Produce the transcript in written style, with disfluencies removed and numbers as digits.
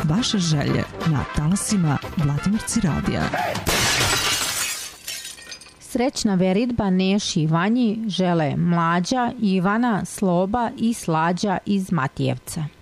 vaše želje na talasima Vladimirci radija. Srećna veridba Neši i Vanji žele Mlađa, Ivana, Sloba i Slađa iz Matijevca.